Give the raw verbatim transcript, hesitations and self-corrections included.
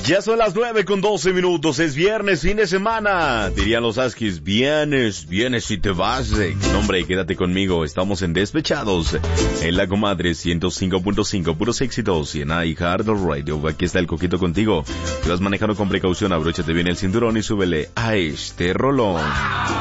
Ya son las nueve con doce minutos, es viernes, fin de semana. Dirían los Askis, vienes, vienes y te vas. Eh, hombre, quédate conmigo, estamos en Despechados, en La Comadre ciento cinco punto cinco, puros éxitos, y en iHeartRadio. Aquí está el Coquito contigo. Si vas manejando con precaución, abróchate bien el cinturón y súbele a este rolón.